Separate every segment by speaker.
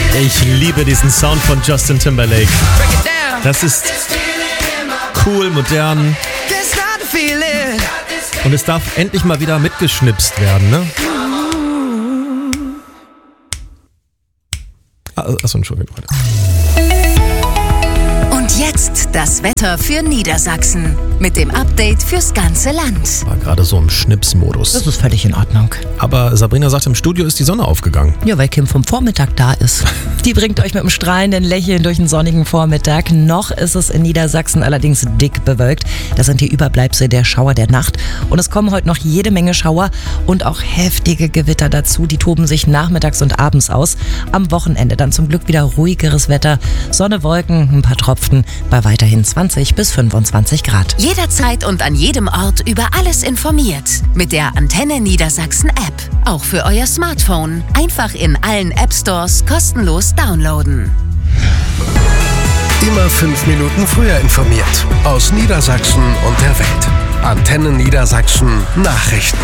Speaker 1: Ich liebe diesen Sound von Justin Timberlake. Das ist cool, modern. Und es darf endlich mal wieder mitgeschnipst werden, ne? Achso, Entschuldigung.
Speaker 2: Und jetzt das Wetter für Niedersachsen. Mit dem Update fürs ganze Land.
Speaker 1: War gerade so im Schnipsmodus.
Speaker 3: Das ist völlig in Ordnung.
Speaker 1: Aber Sabrina sagt, im Studio ist die Sonne aufgegangen.
Speaker 3: Ja, weil Kim vom Vormittag da ist. Die bringt euch mit einem strahlenden Lächeln durch einen sonnigen Vormittag. Noch ist es in Niedersachsen allerdings dick bewölkt. Das sind die Überbleibsel der Schauer der Nacht. Und es kommen heute noch jede Menge Schauer und auch heftige Gewitter dazu. Die toben sich nachmittags und abends aus. Am Wochenende dann zum Glück wieder ruhigeres Wetter. Sonne, Wolken, ein paar Tropfen bei weiterhin 20 bis 25 Grad.
Speaker 2: Jederzeit und an jedem Ort über alles informiert. Mit der Antenne Niedersachsen App. Auch für euer Smartphone. Einfach in allen App Stores kostenlos downloaden.
Speaker 4: Immer 5 Minuten früher informiert. Aus Niedersachsen und der Welt. Antenne Niedersachsen Nachrichten.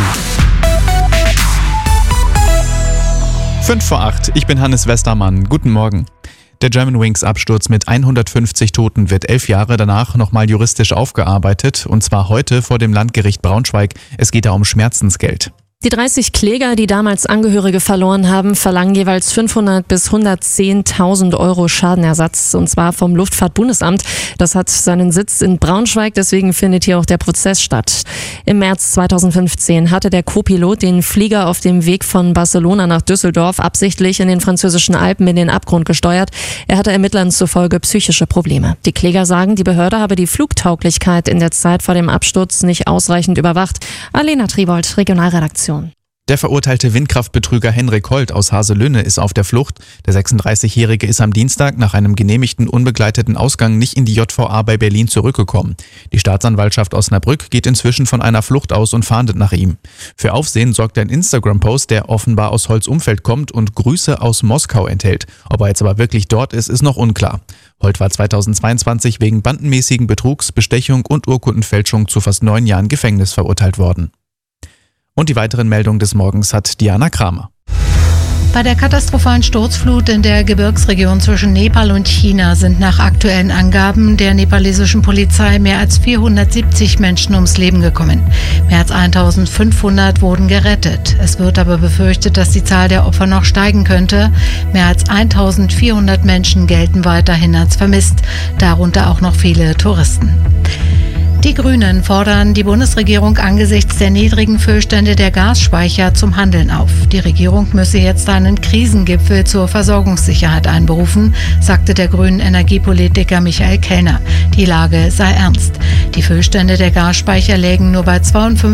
Speaker 5: 7:55, ich bin Hannes Westermann. Guten Morgen. Der Germanwings-Absturz mit 150 Toten wird 11 Jahre danach nochmal juristisch aufgearbeitet, und zwar heute vor dem Landgericht Braunschweig. Es geht da um Schmerzensgeld.
Speaker 6: Die 30 Kläger, die damals Angehörige verloren haben, verlangen jeweils 500.000 bis 110.000 Euro Schadenersatz, und zwar vom Luftfahrtbundesamt. Das hat seinen Sitz in Braunschweig, deswegen findet hier auch der Prozess statt. Im März 2015 hatte der Co-Pilot den Flieger auf dem Weg von Barcelona nach Düsseldorf absichtlich in den französischen Alpen in den Abgrund gesteuert. Er hatte Ermittlern zufolge psychische Probleme. Die Kläger sagen, die Behörde habe die Flugtauglichkeit in der Zeit vor dem Absturz nicht ausreichend überwacht. Alena Tribold, Regionalredaktion.
Speaker 5: Der verurteilte Windkraftbetrüger Henrik Holt aus Haselünne ist auf der Flucht. Der 36-Jährige ist am Dienstag nach einem genehmigten unbegleiteten Ausgang nicht in die JVA bei Berlin zurückgekommen. Die Staatsanwaltschaft Osnabrück geht inzwischen von einer Flucht aus und fahndet nach ihm. Für Aufsehen sorgt ein Instagram-Post, der offenbar aus Holts Umfeld kommt und Grüße aus Moskau enthält. Ob er jetzt aber wirklich dort ist, ist noch unklar. Holt war 2022 wegen bandenmäßigen Betrugs, Bestechung und Urkundenfälschung zu fast 9 Jahren Gefängnis verurteilt worden. Und die weiteren Meldungen des Morgens hat Diana Kramer.
Speaker 7: Bei der katastrophalen Sturzflut in der Gebirgsregion zwischen Nepal und China sind nach aktuellen Angaben der nepalesischen Polizei mehr als 470 Menschen ums Leben gekommen. Mehr als 1500 wurden gerettet. Es wird aber befürchtet, dass die Zahl der Opfer noch steigen könnte. Mehr als 1400 Menschen gelten weiterhin als vermisst, darunter auch noch viele Touristen. Die Grünen fordern die Bundesregierung angesichts der niedrigen Füllstände der Gasspeicher zum Handeln auf. Die Regierung müsse jetzt einen Krisengipfel zur Versorgungssicherheit einberufen, sagte der grünen Energiepolitiker Michael Kellner. Die Lage sei ernst. Die Füllstände der Gasspeicher lägen nur bei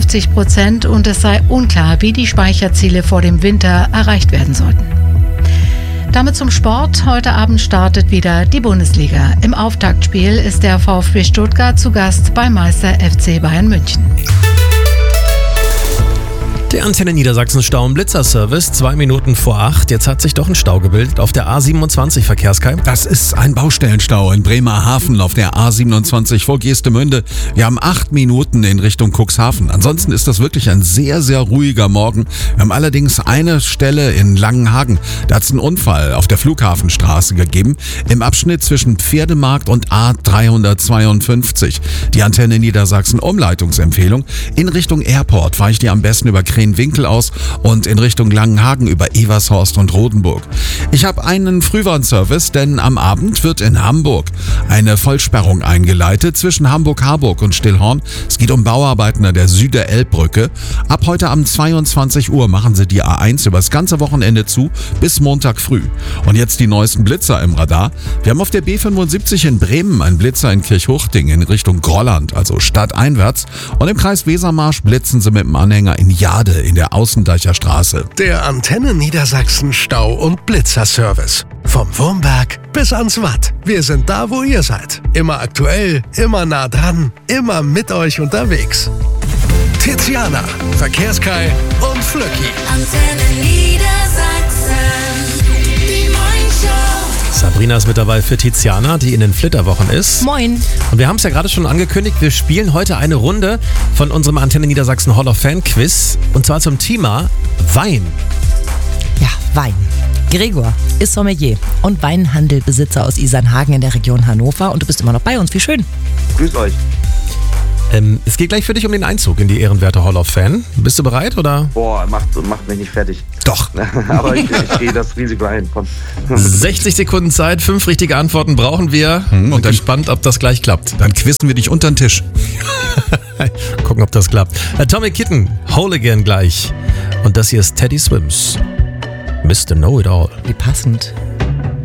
Speaker 7: 52% und es sei unklar, wie die Speicherziele vor dem Winter erreicht werden sollten. Damit zum Sport. Heute Abend startet wieder die Bundesliga. Im Auftaktspiel ist der VfB Stuttgart zu Gast beim Meister FC Bayern München.
Speaker 1: Der Antenne Niedersachsen Stau- und Blitzerservice, 2 Minuten vor 8. Jetzt hat sich doch ein Stau gebildet auf der A27 Verkehrskai.
Speaker 8: Das ist ein Baustellenstau in Bremerhaven auf der A27 vor Geestemünde. Wir haben 8 Minuten in Richtung Cuxhaven. Ansonsten ist das wirklich ein sehr, sehr ruhiger Morgen. Wir haben allerdings eine Stelle in Langenhagen. Da hat es einen Unfall auf der Flughafenstraße gegeben, im Abschnitt zwischen Pferdemarkt und A352. Die Antenne Niedersachsen Umleitungsempfehlung. In Richtung Airport fahre ich dir am besten über Winkel aus und in Richtung Langenhagen über Evershorst und Rodenburg. Ich habe einen Frühwarnservice, denn am Abend wird in Hamburg eine Vollsperrung eingeleitet zwischen Hamburg-Harburg und Stillhorn. Es geht um Bauarbeiten an der Süder-Elbbrücke. Ab heute Abend 22 Uhr machen sie die A1 über das ganze Wochenende zu bis Montag früh. Und jetzt die neuesten Blitzer im Radar. Wir haben auf der B75 in Bremen einen Blitzer in Kirchhuchting in Richtung Grolland, also stadteinwärts. Und im Kreis Wesermarsch blitzen sie mit dem Anhänger in Jade in der Außendeicher Straße.
Speaker 4: Der Antenne Niedersachsen Stau- und Blitzerservice. Vom Wurmberg bis ans Watt. Wir sind da, wo ihr seid. Immer aktuell, immer nah dran, immer mit euch unterwegs. Tiziana, Verkehrskai und Flöcki.
Speaker 2: Antenne Niedersachsen, die Morningshow.
Speaker 1: Sabrina ist mit dabei für Tiziana, die in den Flitterwochen ist.
Speaker 3: Moin.
Speaker 1: Und wir haben es ja gerade schon angekündigt, wir spielen heute eine Runde von unserem Antenne Niedersachsen Hall of Fame Quiz. Und zwar zum Thema Wein.
Speaker 3: Ja, Wein. Gregor ist Sommelier und Weinhandelbesitzer aus Isernhagen in der Region Hannover und du bist immer noch bei uns. Wie schön.
Speaker 9: Grüß euch.
Speaker 1: Es geht gleich für dich um den Einzug in die ehrenwerte Hall of Fame. Bist du bereit, oder?
Speaker 9: Boah, macht mich nicht fertig.
Speaker 8: Doch.
Speaker 9: Aber ich gehe das Risiko ein. Komm.
Speaker 1: 60 Sekunden Zeit, 5 richtige Antworten brauchen wir. Und
Speaker 8: dann-
Speaker 1: gespannt, ob das gleich klappt.
Speaker 8: Dann quizzen wir dich unter den Tisch.
Speaker 1: Gucken, ob das klappt. Atomic Kitten, Whole Again gleich. Und das hier ist Teddy Swims. Mr. Know-It-All.
Speaker 3: Wie passend.